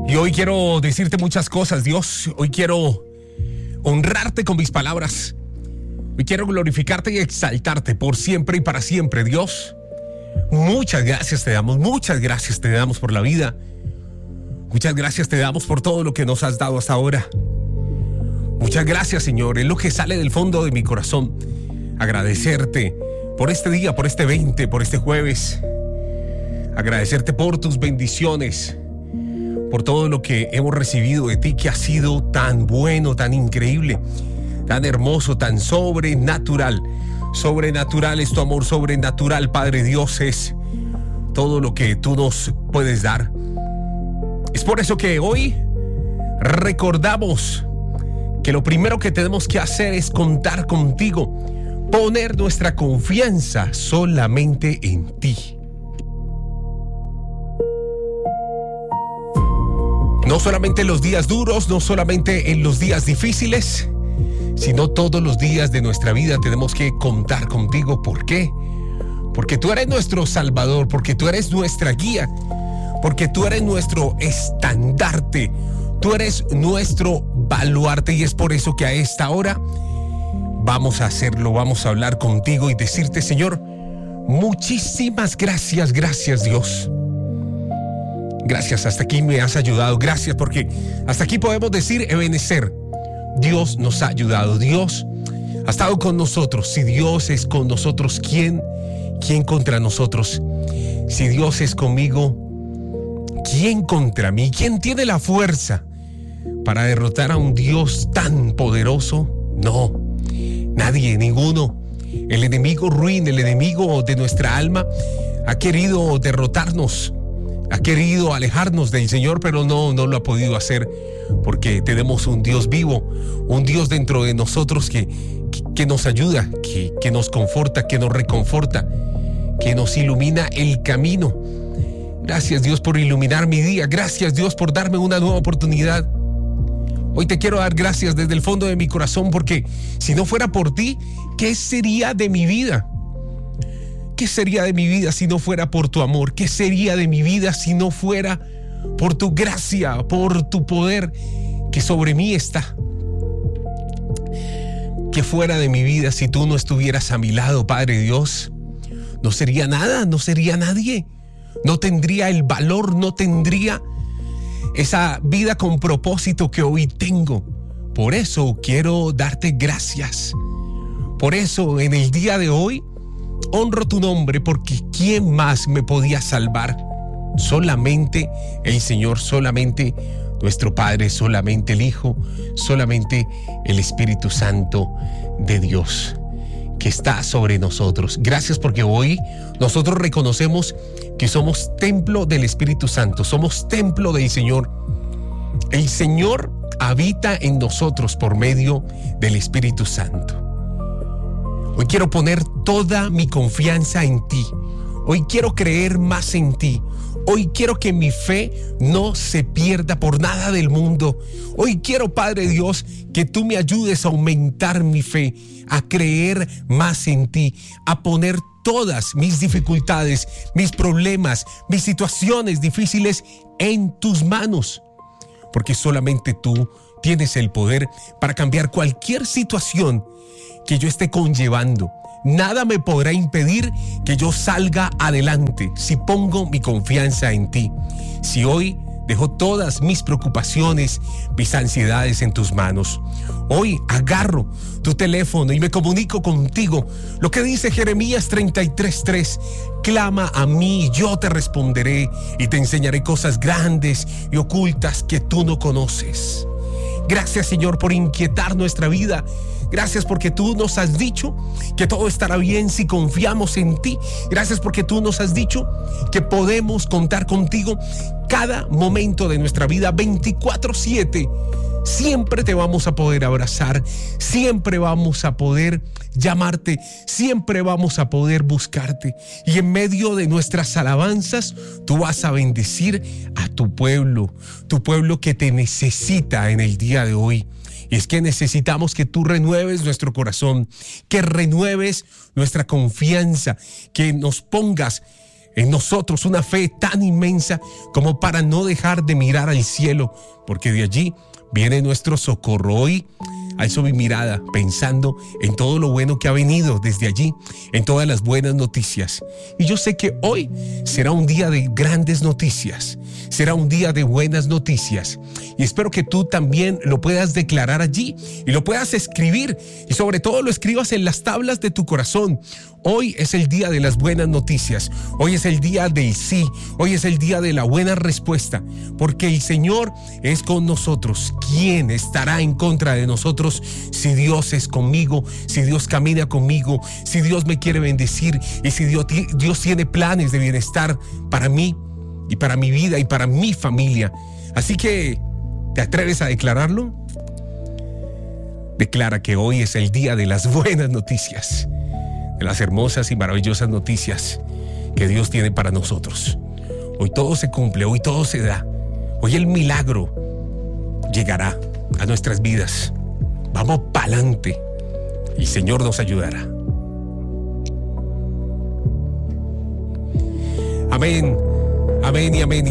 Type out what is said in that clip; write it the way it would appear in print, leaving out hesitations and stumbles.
Y hoy quiero decirte muchas cosas, Dios. Hoy quiero honrarte con mis palabras. Hoy quiero glorificarte y exaltarte por siempre y para siempre, Dios. Muchas gracias te damos por la vida. Muchas gracias te damos por todo lo que nos has dado hasta ahora. Muchas gracias, Señor, es lo que sale del fondo de mi corazón. Agradecerte por este día, por este 20, por este jueves. Agradecerte por tus bendiciones, por todo lo que hemos recibido de ti, que ha sido tan bueno, tan increíble, tan hermoso, tan sobrenatural. Sobrenatural es tu amor, sobrenatural, Padre Dios, es todo lo que tú nos puedes dar. Es por eso que hoy recordamos que lo primero que tenemos que hacer es contar contigo, poner nuestra confianza solamente en ti. No solamente en los días duros, no solamente en los días difíciles, sino todos los días de nuestra vida tenemos que contar contigo. ¿Por qué? Porque tú eres nuestro Salvador, porque tú eres nuestra guía, porque tú eres nuestro estandarte, tú eres nuestro baluarte, y es por eso que a esta hora vamos a hacerlo, vamos a hablar contigo y decirte, Señor, muchísimas gracias, gracias Dios. Gracias, hasta aquí me has ayudado, gracias, porque hasta aquí podemos decir Ebenezer. Dios nos ha ayudado, Dios ha estado con nosotros. Si Dios es con nosotros, ¿quién contra nosotros? Si Dios es conmigo, ¿quién contra mí? ¿Quién tiene la fuerza para derrotar a un Dios tan poderoso? No, nadie, ninguno. El enemigo ruin, el enemigo de nuestra alma ha querido derrotarnos, ha querido alejarnos del Señor, pero no lo ha podido hacer, porque tenemos un Dios vivo, un Dios dentro de nosotros que nos ayuda, que nos conforta, que nos reconforta, que nos ilumina el camino. Gracias, Dios, por iluminar mi día. Gracias, Dios, por darme una nueva oportunidad. Hoy te quiero dar gracias desde el fondo de mi corazón, porque si no fuera por ti, ¿qué sería de mi vida? ¿Qué sería de mi vida si no fuera por tu amor? ¿Qué sería de mi vida si no fuera por tu gracia, por tu poder que sobre mí está? ¿Qué fuera de mi vida si tú no estuvieras a mi lado, Padre Dios? No sería nada, no sería nadie. No tendría el valor, no tendría esa vida con propósito que hoy tengo. Por eso quiero darte gracias. Por eso en el día de hoy honro tu nombre, porque ¿quién más me podía salvar? Solamente el Señor, solamente nuestro Padre, solamente el Hijo, solamente el Espíritu Santo de Dios que está sobre nosotros. Gracias, porque hoy nosotros reconocemos que somos templo del Espíritu Santo, somos templo del Señor. El Señor habita en nosotros por medio del Espíritu Santo. Hoy quiero poner toda mi confianza en ti. Hoy quiero creer más en ti. Hoy quiero que mi fe no se pierda por nada del mundo. Hoy quiero, Padre Dios, que tú me ayudes a aumentar mi fe, a creer más en ti, a poner todas mis dificultades, mis problemas, mis situaciones difíciles en tus manos. Porque solamente tú tienes el poder para cambiar cualquier situación que yo esté conllevando. Nada me podrá impedir que yo salga adelante si pongo mi confianza en ti. Si hoy dejo todas mis preocupaciones, mis ansiedades en tus manos. Hoy agarro tu teléfono y me comunico contigo. Lo que dice Jeremías 33:3. Clama a mí y yo te responderé y te enseñaré cosas grandes y ocultas que tú no conoces. Gracias, Señor, por inquietar nuestra vida. Gracias porque tú nos has dicho que todo estará bien si confiamos en ti. Gracias porque tú nos has dicho que podemos contar contigo cada momento de nuestra vida, 24/7. Siempre te vamos a poder abrazar, siempre vamos a poder llamarte, siempre vamos a poder buscarte. Y en medio de nuestras alabanzas, tú vas a bendecir a tu pueblo que te necesita en el día de hoy. Y es que necesitamos que tú renueves nuestro corazón, que renueves nuestra confianza, que nos pongas en nosotros una fe tan inmensa como para no dejar de mirar al cielo, porque de allí viene nuestro socorro. Hoy alzo mi mirada pensando en todo lo bueno que ha venido desde allí, en todas las buenas noticias. Y yo sé que hoy será un día de grandes noticias, será un día de buenas noticias. Y espero que tú también lo puedas declarar allí y lo puedas escribir, y sobre todo lo escribas en las tablas de tu corazón. Hoy es el día de las buenas noticias, hoy es el día del sí, hoy es el día de la buena respuesta, porque el Señor es con nosotros. ¿Quién estará en contra de nosotros si Dios es conmigo, si Dios camina conmigo, si Dios me quiere bendecir y si Dios tiene planes de bienestar para mí y para mi vida y para mi familia? Así que, ¿te atreves a declararlo? Declara que hoy es el día de las buenas noticias, de las hermosas y maravillosas noticias que Dios tiene para nosotros. Hoy todo se cumple, hoy todo se da. Hoy el milagro llegará a nuestras vidas. Vamos para adelante. El Señor nos ayudará. Amén, amén y amén.